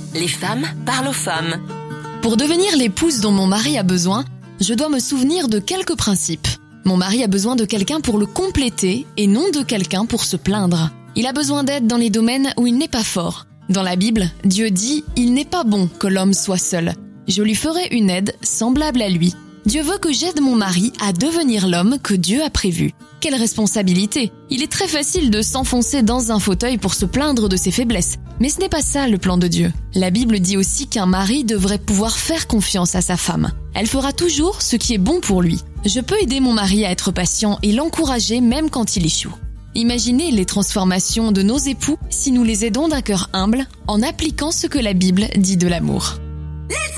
Les femmes parlent aux femmes. Pour devenir l'épouse dont mon mari a besoin, je dois me souvenir de quelques principes. Mon mari a besoin de quelqu'un pour le compléter et non de quelqu'un pour se plaindre. Il a besoin d'aide dans les domaines où il n'est pas fort. Dans la Bible, Dieu dit « Il n'est pas bon que l'homme soit seul. Je lui ferai une aide semblable à lui ». Dieu veut que j'aide mon mari à devenir l'homme que Dieu a prévu. Quelle responsabilité! Il est très facile de s'enfoncer dans un fauteuil pour se plaindre de ses faiblesses. Mais ce n'est pas ça le plan de Dieu. La Bible dit aussi qu'un mari devrait pouvoir faire confiance à sa femme. Elle fera toujours ce qui est bon pour lui. Je peux aider mon mari à être patient et l'encourager même quand il échoue. Imaginez les transformations de nos époux si nous les aidons d'un cœur humble en appliquant ce que la Bible dit de l'amour. Let's